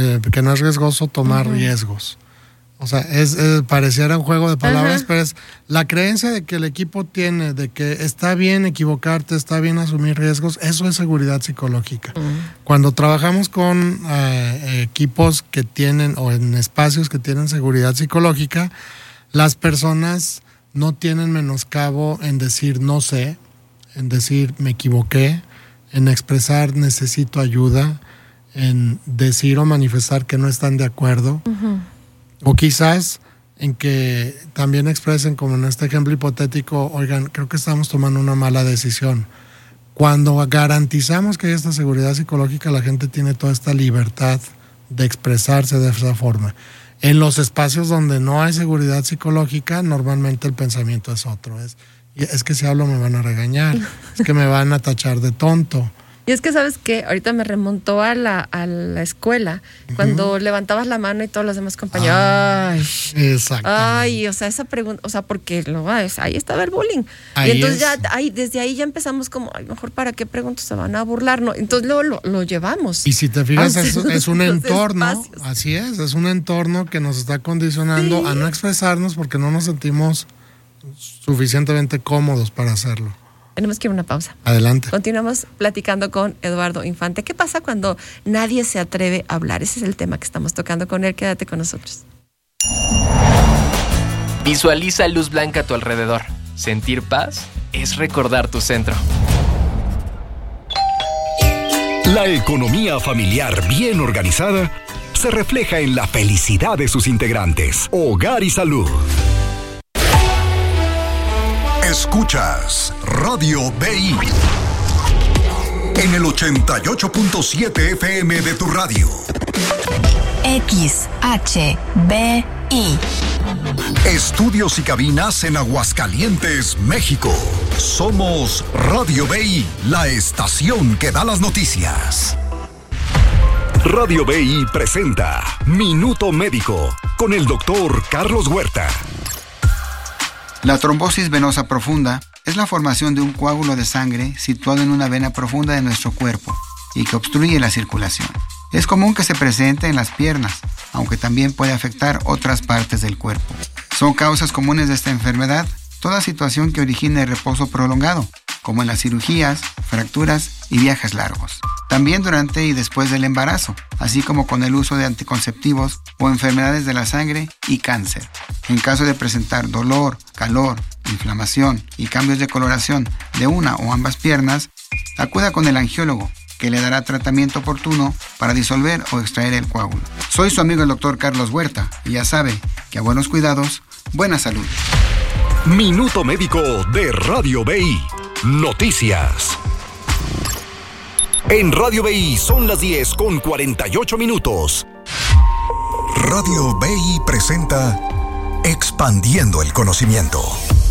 tomar riesgos. O sea, pareciera un juego de palabras, pero es la creencia de que el equipo tiene, de que está bien equivocarte, está bien asumir riesgos, eso es seguridad psicológica. Cuando trabajamos con equipos que tienen, o en espacios que tienen seguridad psicológica, las personas no tienen menoscabo en decir no sé, en decir me equivoqué, en expresar necesito ayuda, en decir o manifestar que no están de acuerdo. O quizás en que también expresen, como en este ejemplo hipotético, oigan, creo que estamos tomando una mala decisión. Cuando garantizamos que hay esta seguridad psicológica, la gente tiene toda esta libertad de expresarse de esa forma. En los espacios donde no hay seguridad psicológica, normalmente el pensamiento es otro. Es que si hablo me van a regañar, es que me van a tachar de tonto. Y es que, ¿sabes qué? Ahorita me remontó a la escuela, cuando levantabas la mano y todos los demás compañeros, exacto. Ay, o sea, esa pregunta, o sea, porque ahí estaba el bullying. Y entonces desde ahí ya empezamos como, ay, mejor para qué preguntas se van a burlar, ¿no? Entonces luego lo llevamos. Y si te fijas, es un entorno, así es un entorno que nos está condicionando a no expresarnos porque no nos sentimos suficientemente cómodos para hacerlo. Tenemos que ir a una pausa. Adelante. Continuamos platicando con Eduardo Infante. ¿Qué pasa cuando nadie se atreve a hablar? Ese es el tema que estamos tocando con él. Quédate con nosotros. Visualiza luz blanca a tu alrededor. Sentir paz es recordar tu centro. La economía familiar bien organizada se refleja en la felicidad de sus integrantes. Hogar y Salud. Escuchas Radio BI en el 88.7 FM de tu radio. XHBI. Estudios y cabinas en Aguascalientes, México. Somos Radio BI, la estación que da las noticias. Radio BI presenta Minuto Médico con el doctor Carlos Huerta. La trombosis venosa profunda es la formación de un coágulo de sangre situado en una vena profunda de nuestro cuerpo y que obstruye la circulación. Es común que se presente en las piernas, aunque también puede afectar otras partes del cuerpo. Son causas comunes de esta enfermedad toda situación que origine reposo prolongado, como en las cirugías, fracturas y viajes largos. También durante y después del embarazo, así como con el uso de anticonceptivos o enfermedades de la sangre y cáncer. En caso de presentar dolor, calor, inflamación y cambios de coloración de una o ambas piernas, acuda con el angiólogo, que le dará tratamiento oportuno para disolver o extraer el coágulo. Soy su amigo el doctor Carlos Huerta y ya sabe que a buenos cuidados, buena salud. Minuto Médico de Radio BI. Noticias. En Radio BI son las 10:48. Radio BI presenta Expandiendo el Conocimiento.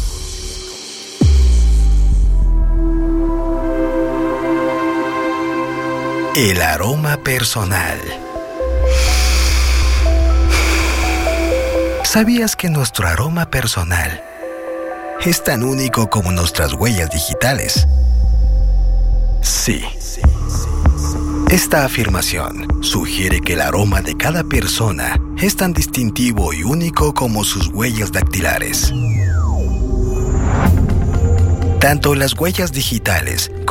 El aroma personal. ¿Sabías que nuestro aroma personal es tan único como nuestras huellas digitales? Sí. Esta afirmación sugiere que el aroma de cada persona es tan distintivo y único como sus huellas dactilares. Tanto las huellas digitales